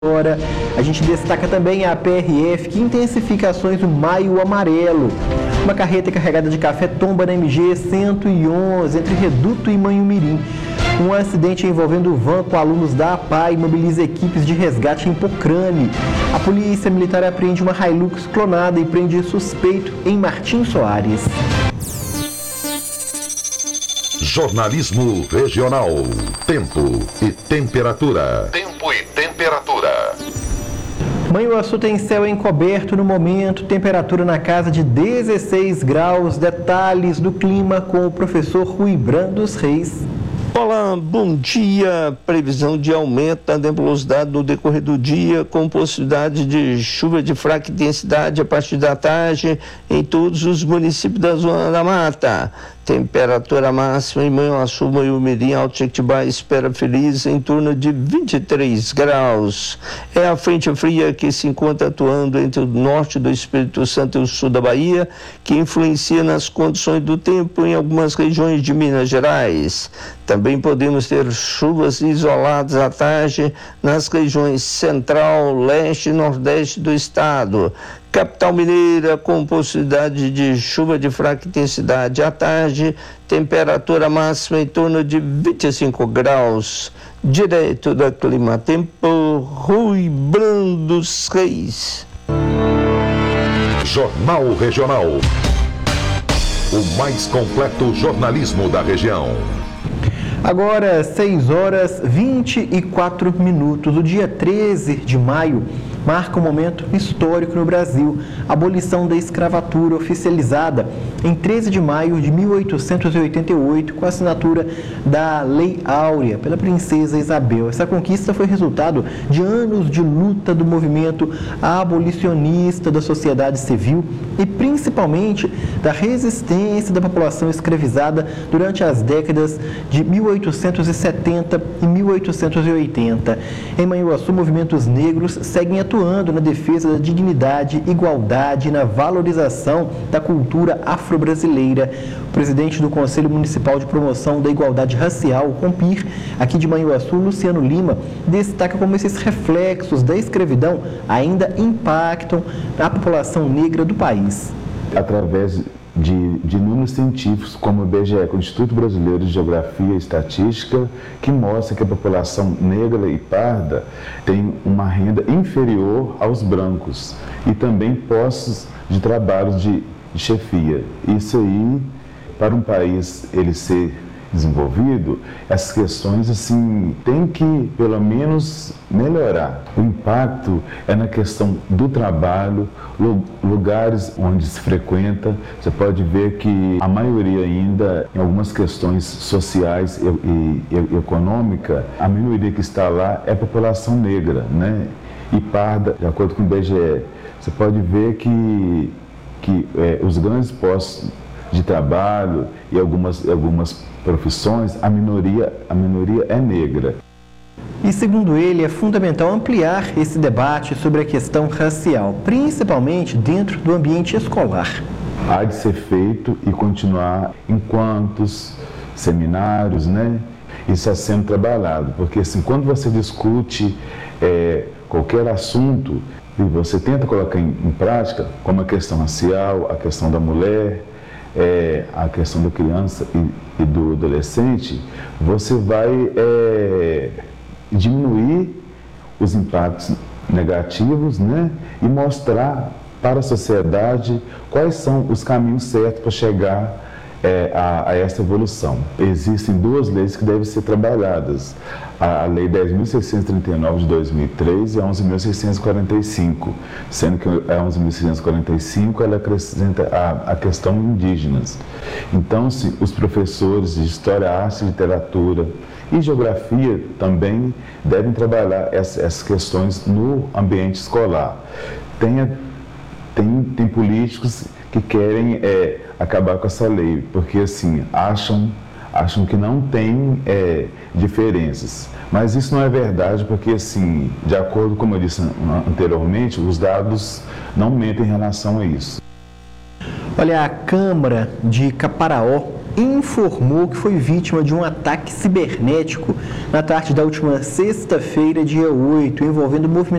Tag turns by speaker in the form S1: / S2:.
S1: Agora, a gente destaca também a PRF, que intensifica ações do Maio Amarelo. Uma carreta carregada de café tomba na MG 111, entre Reduto e Manhumirim. Um acidente envolvendo van com alunos da APAE mobiliza equipes de resgate em Pocrane. A Polícia Militar apreende uma Hilux clonada e prende suspeito em Martim Soares.
S2: Jornalismo regional. Tempo e temperatura. Tempo e temperatura.
S1: Manhuaçu tem céu encoberto no momento, temperatura na casa de 16 graus. Detalhes do clima com o professor Rui Brando dos Reis.
S3: Olá, bom dia. Previsão de aumento da nebulosidade no decorrer do dia, com possibilidade de chuva de fraca intensidade a partir da tarde em todos os municípios da Zona da Mata. Temperatura máxima em Manhuaçu, Manhumirim, Alto Jequitibá, Espera Feliz, em torno de 23 graus. É a frente fria que se encontra atuando entre o norte do Espírito Santo e o sul da Bahia, que influencia nas condições do tempo em algumas regiões de Minas Gerais. Também podemos ter chuvas isoladas à tarde nas regiões central, leste e nordeste do estado. Capital Mineira, com possibilidade de chuva de fraca intensidade à tarde, temperatura máxima em torno de 25 graus. Direto da Clima Tempo, Rui Brando dos Reis.
S2: Jornal Regional. O mais completo jornalismo da região.
S1: Agora, 6 horas 24 minutos. O dia 13 de maio marca um momento histórico no Brasil. A abolição da escravatura oficializada em 13 de maio de 1888, com a assinatura da Lei Áurea pela princesa Isabel. Essa conquista foi resultado de anos de luta do movimento abolicionista da sociedade civil e principalmente da resistência da população escravizada durante as décadas de 1870 e 1880. Em Manhuaçu, movimentos negros seguem atuando na defesa da dignidade, igualdade e na valorização da cultura afro-brasileira. O presidente do Conselho Municipal de Promoção da Igualdade Racial, o CONPIR, aqui de Manhuaçu, Luciano Lima, destaca como esses reflexos da escravidão ainda impactam a população negra do país.
S4: Através de números científicos como o IBGE, o Instituto Brasileiro de Geografia e Estatística, que mostra que a população negra e parda tem uma renda inferior aos brancos e também postos de trabalho de chefia. Isso aí, para um país ele ser desenvolvido, essas questões assim tem que pelo menos melhorar. O impacto é na questão do trabalho, lugares onde se frequenta. Você pode ver que a maioria ainda, em algumas questões sociais e econômica, a minoria que está lá é a população negra, né? E parda, de acordo com o IBGE. Você pode ver que os grandes postos de trabalho e algumas profissões, a minoria é negra.
S1: E segundo ele, é fundamental ampliar esse debate sobre a questão racial, principalmente dentro do ambiente escolar.
S4: Há de ser feito e continuar em quantos seminários, né? Isso está sendo trabalhado, porque assim, quando você discute qualquer assunto e você tenta colocar em prática, como a questão racial, a questão da mulher, a questão da criança e do adolescente, você vai diminuir os impactos negativos, né? E mostrar para a sociedade quais são os caminhos certos para chegar a essa evolução. Existem duas leis que devem ser trabalhadas. A Lei 10.639 de 2003 e a 11.645, sendo que a 11.645 ela acrescenta a questão indígenas. Então, os professores de História, Arte, Literatura e Geografia também devem trabalhar essas questões no ambiente escolar. Tem políticos que querem acabar com essa lei, porque assim, acham que não tem diferenças. Mas isso não é verdade, porque assim, de acordo, como eu disse anteriormente, os dados não mentem em relação a isso.
S1: Olha, a Câmara de Caparaó informou que foi vítima de um ataque cibernético na tarde da última sexta-feira, dia 8, envolvendo movimentação